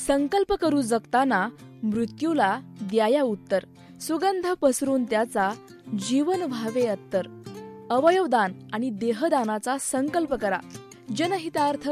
संकल्प करू जगताना मृत्यूला द्याया उत्तर. सुगंध पसरून त्याचा जीवन व्हावे अत्तर. अवयवदान आणि देहदानाचा संकल्प करा. जनहितार्थ